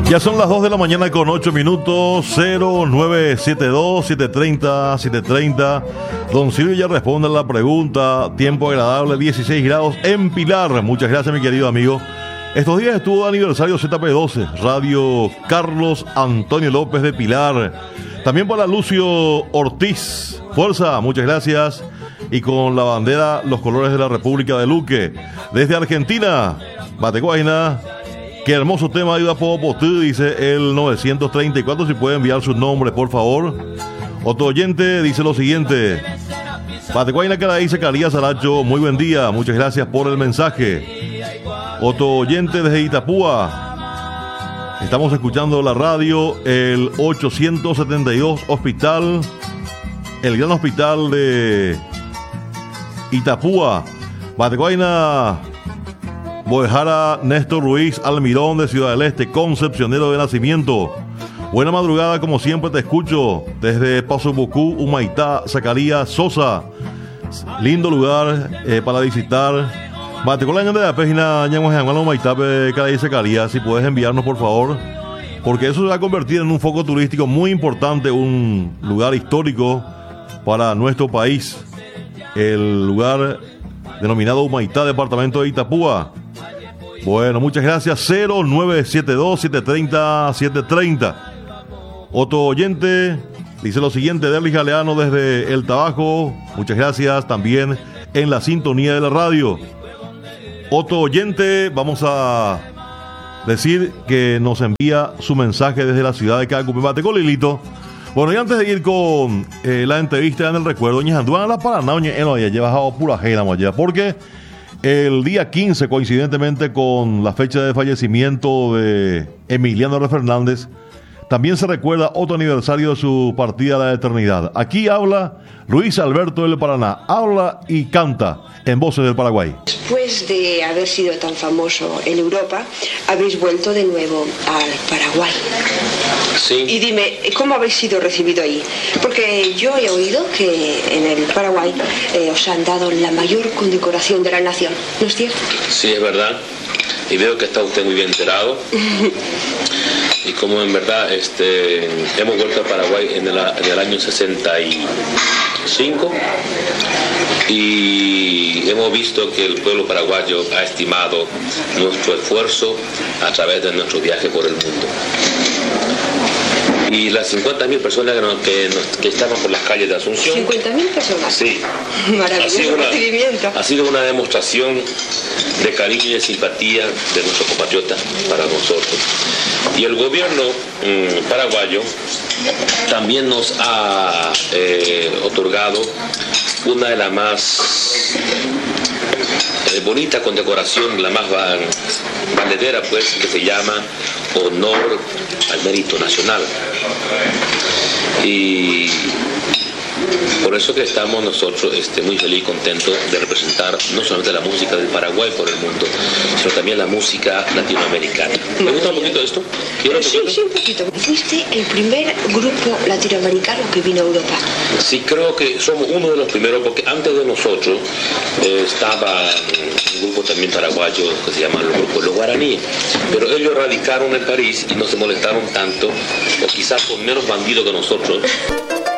Ya son las 2 de la mañana con 8 minutos, 0972-730-730. Don Silvio ya responde a la pregunta. Tiempo agradable, 16 grados en Pilar. Muchas gracias, mi querido amigo. Estos días estuvo de aniversario ZP12, Radio Carlos Antonio López de Pilar. También para Lucio Ortiz. Fuerza, muchas gracias. Y con la bandera, los colores de la República de Luque. Desde Argentina, Bateguaina. Qué hermoso tema de Popotú, dice el 934. Si puede enviar su nombre, por favor. Otro oyente dice lo siguiente: Bateguaina Caraí, Zacarías Aracho, muy buen día, muchas gracias por el mensaje. Otro oyente desde Itapúa: estamos escuchando la radio, el 872 Hospital, el gran hospital de Itapúa. Bateguaina Boejara Néstor Ruiz Almirón de Ciudad del Este, concepcionero de nacimiento. Buena madrugada, como siempre te escucho desde Paso Bucú, Humaitá, Zacarías Sosa. Lindo lugar para visitar. Bateguaina de la página Humaitá, Zacarías, si puedes enviarnos, por favor, porque eso se va a convertir en un foco turístico muy importante, un lugar histórico para nuestro país. El lugar denominado Humaitá, departamento de Itapúa. Bueno, muchas gracias. 0972-730-730. Otro oyente dice lo siguiente: Derlis Galeano desde El Tabajo, muchas gracias, también en la sintonía de la radio. Otro oyente, vamos a decir que nos envía su mensaje desde la ciudad de Cacupimate, con Lilito. Bueno, y antes de ir con la entrevista en el recuerdo, Ñanduana la Paraná, ya bajado pura jena, porque el día 15, coincidentemente con la fecha de fallecimiento de Emiliano R. Fernández, también se recuerda otro aniversario de su partida a la eternidad. Aquí habla Luis Alberto del Paraná, habla y canta en Voces del Paraguay. Después de haber sido tan famoso en Europa, habéis vuelto de nuevo al Paraguay. Sí. Y dime, ¿cómo habéis sido recibido ahí? Porque yo he oído que en el Paraguay os han dado la mayor condecoración de la nación, ¿no es cierto? Sí, es verdad. Y veo que está usted muy bien enterado. Y como en verdad hemos vuelto a Paraguay en el año 65 y hemos visto que el pueblo paraguayo ha estimado nuestro esfuerzo a través de nuestro viaje por el mundo. Y las 50.000 personas que estaban por las calles de Asunción. ¿50.000 personas? Sí. Maravilloso recibimiento. Ha sido una demostración de cariño y de simpatía de nuestros compatriotas para nosotros. Y el gobierno paraguayo también nos ha otorgado una de las más bonita condecoración, la más valedera, pues, que se llama Honor al Mérito Nacional. Y por eso que estamos nosotros muy feliz y contentos de representar no solamente la música del Paraguay por el mundo, sino también la música latinoamericana. ¿Me gusta un poquito esto? Sí, un poquito. Fuiste el primer grupo latinoamericano que vino a Europa. Sí, creo que somos uno de los primeros, porque antes de nosotros estaba un grupo también paraguayo que se llama los guaraníes, pero ellos radicaron en París y no se molestaron tanto, o quizás con menos bandidos que nosotros.